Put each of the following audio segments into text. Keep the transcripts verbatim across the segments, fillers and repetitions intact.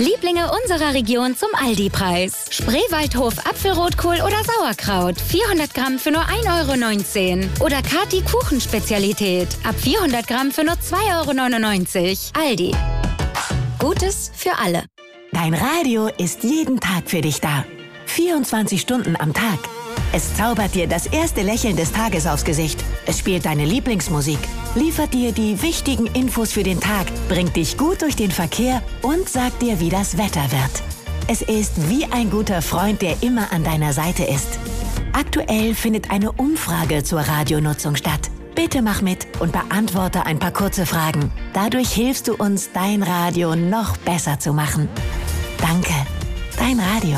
Lieblinge unserer Region zum Aldi-Preis. Spreewaldhof Apfelrotkohl oder Sauerkraut. vierhundert Gramm für nur ein Euro neunzehn. Oder Kati Kuchenspezialität. Ab vierhundert Gramm für nur zwei Euro neunundneunzig. Aldi. Gutes für alle. Dein Radio ist jeden Tag für dich da. vierundzwanzig Stunden am Tag. Es zaubert dir das erste Lächeln des Tages aufs Gesicht. Es spielt deine Lieblingsmusik, liefert dir die wichtigen Infos für den Tag, bringt dich gut durch den Verkehr und sagt dir, wie das Wetter wird. Es ist wie ein guter Freund, der immer an deiner Seite ist. Aktuell findet eine Umfrage zur Radionutzung statt. Bitte mach mit und beantworte ein paar kurze Fragen. Dadurch hilfst du uns, dein Radio noch besser zu machen. Danke, dein Radio.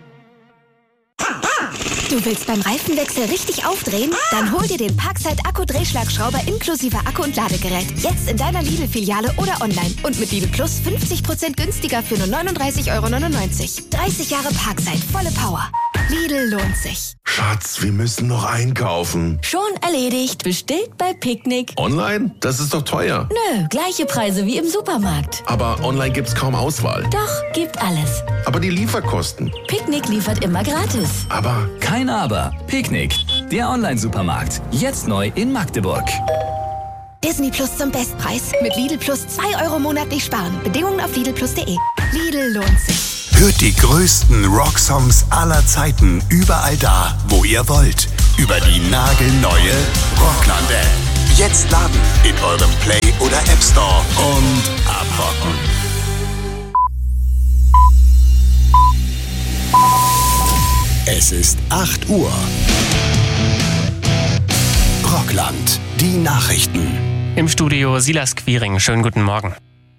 Du willst beim Reifenwechsel richtig aufdrehen? Dann hol dir den Parkside Akku-Drehschlagschrauber inklusive Akku und Ladegerät. Jetzt in deiner Lidl-Filiale oder online. Und mit Lidl Plus fünfzig Prozent günstiger für nur neununddreißig Euro neunundneunzig. dreißig Jahre Parkside, volle Power. Lidl lohnt sich. Schatz, wir müssen noch einkaufen. Schon erledigt. Bestellt bei Picknick. Online? Das ist doch teuer. Nö, gleiche Preise wie im Supermarkt. Aber online gibt's kaum Auswahl. Doch, gibt alles. Aber die Lieferkosten. Picknick liefert immer gratis. Aber... Kein Aber. Picknick. Der Online-Supermarkt. Jetzt neu in Magdeburg. Disney Plus zum Bestpreis. Mit Lidl Plus zwei Euro monatlich sparen. Bedingungen auf lidl plus punkt de. Lidl lohnt sich. Hört die größten Rocksongs aller Zeiten überall da, wo ihr wollt. Über die nagelneue Rockland-App. Jetzt laden in eurem Play- oder App Store und abrocken. Es ist acht Uhr. Rockland, die Nachrichten. Im Studio Silas Quiring. Schönen guten Morgen.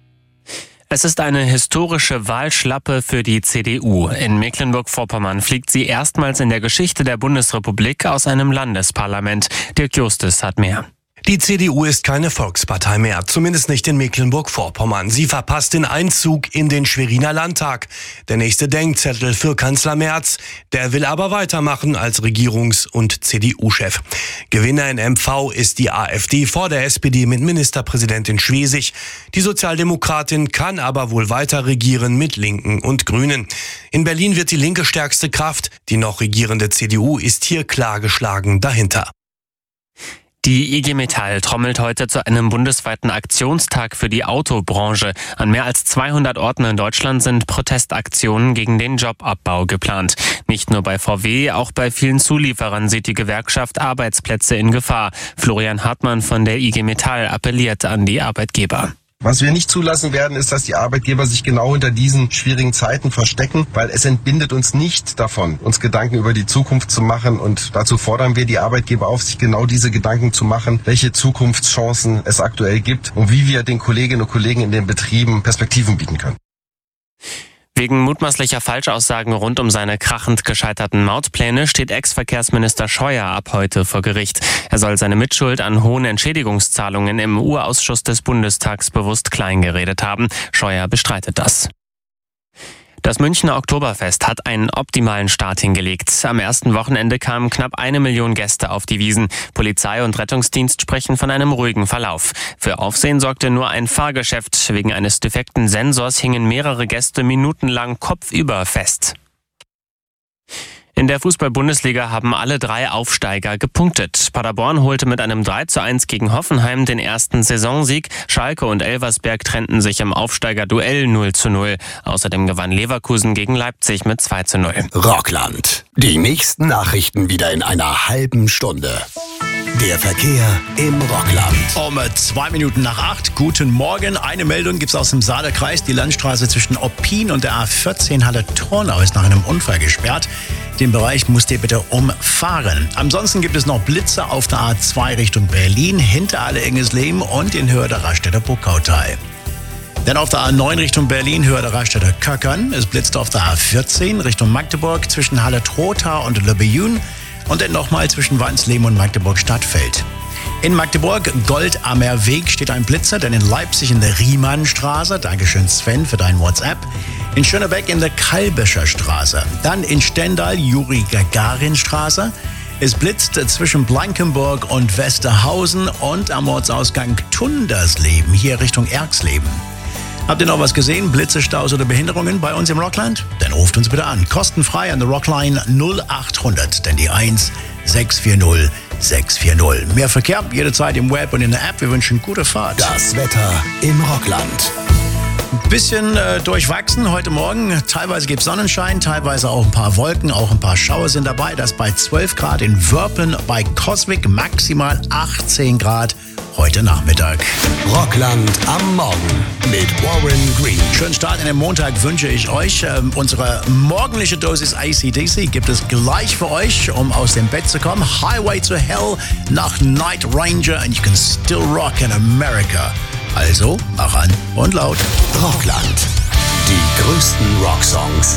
Es ist eine historische Wahlschlappe für die C D U. In Mecklenburg-Vorpommern fliegt sie erstmals in der Geschichte der Bundesrepublik aus einem Landesparlament. Dirk Justus hat mehr. Die C D U ist keine Volkspartei mehr, zumindest nicht in Mecklenburg-Vorpommern. Sie verpasst den Einzug in den Schweriner Landtag. Der nächste Denkzettel für Kanzler Merz. Der will aber weitermachen als Regierungs- und C D U-Chef. Gewinner in M V ist die AfD vor der S P D mit Ministerpräsidentin Schwesig. Die Sozialdemokratin kann aber wohl weiter regieren mit Linken und Grünen. In Berlin wird die Linke stärkste Kraft. Die noch regierende C D U ist hier klar geschlagen dahinter. Die I G Metall trommelt heute zu einem bundesweiten Aktionstag für die Autobranche. An mehr als zweihundert Orten in Deutschland sind Protestaktionen gegen den Jobabbau geplant. Nicht nur bei V W, auch bei vielen Zulieferern sieht die Gewerkschaft Arbeitsplätze in Gefahr. Florian Hartmann von der I G Metall appelliert an die Arbeitgeber. Was wir nicht zulassen werden, ist, dass die Arbeitgeber sich genau hinter diesen schwierigen Zeiten verstecken, weil es entbindet uns nicht davon, uns Gedanken über die Zukunft zu machen. Und dazu fordern wir die Arbeitgeber auf, sich genau diese Gedanken zu machen, welche Zukunftschancen es aktuell gibt und wie wir den Kolleginnen und Kollegen in den Betrieben Perspektiven bieten können. Wegen mutmaßlicher Falschaussagen rund um seine krachend gescheiterten Mautpläne steht Ex-Verkehrsminister Scheuer ab heute vor Gericht. Er soll seine Mitschuld an hohen Entschädigungszahlungen im Urausschuss des Bundestags bewusst kleingeredet haben. Scheuer bestreitet das. Das Münchner Oktoberfest hat einen optimalen Start hingelegt. Am ersten Wochenende kamen knapp eine Million Gäste auf die Wiesn. Polizei und Rettungsdienst sprechen von einem ruhigen Verlauf. Für Aufsehen sorgte nur ein Fahrgeschäft. Wegen eines defekten Sensors hingen mehrere Gäste minutenlang kopfüber fest. In der Fußball-Bundesliga haben alle drei Aufsteiger gepunktet. Paderborn holte mit einem drei zu eins gegen Hoffenheim den ersten Saisonsieg. Schalke und Elversberg trennten sich im Aufsteigerduell null zu null. Außerdem gewann Leverkusen gegen Leipzig mit zwei zu null. Rockland. Die nächsten Nachrichten wieder in einer halben Stunde. Der Verkehr im Rockland. Um zwei Minuten nach acht. Guten Morgen. Eine Meldung gibt es aus dem Saarkreis. Die Landstraße zwischen Oppin und der A vierzehn Halle-Tornau ist nach einem Unfall gesperrt. Den Bereich musst ihr bitte umfahren. Ansonsten gibt es noch Blitze auf der A zwei Richtung Berlin, hinter Alle-Engesleben und in Höhe der Raststätter Burgautal. Dann auf der A neun Richtung Berlin, Höhe der Raststätter Köckern. Es blitzt auf der A vierzehn Richtung Magdeburg zwischen Halle-Trotha und Löbejün. Und dann nochmal zwischen Wansleben und Magdeburg-Stadtfeld. In Magdeburg, Goldammer Weg, steht ein Blitzer, denn in Leipzig in der Riemannstraße, Dankeschön Sven für dein WhatsApp, in Schönebeck in der Kalbischer Straße, dann in Stendal, Juri-Gagarin-Straße, es blitzt zwischen Blankenburg und Westerhausen und am Ortsausgang Tundersleben, hier Richtung Erxleben. Habt ihr noch was gesehen? Blitze, Staus oder Behinderungen bei uns im Rockland? Dann ruft uns bitte an. Kostenfrei an der Rockline null achthundert, denn die eins sechs vier null sechs vier null. Mehr Verkehr jederzeit im Web und in der App. Wir wünschen gute Fahrt. Das Wetter im Rockland. Ein bisschen äh, durchwachsen heute Morgen. Teilweise gibt es Sonnenschein, teilweise auch ein paar Wolken, auch ein paar Schauer sind dabei. Das bei zwölf Grad in Wörpen, bei Coswig maximal achtzehn Grad heute Nachmittag. Rockland am Morgen mit Warren Green. Schönen Start in den Montag wünsche ich euch. Ähm, unsere morgendliche Dosis A C D C gibt es gleich für euch, um aus dem Bett zu kommen. Highway to Hell nach Night Ranger and you can still rock in America. Also, mach an und laut. Rockland. Die größten Rocksongs.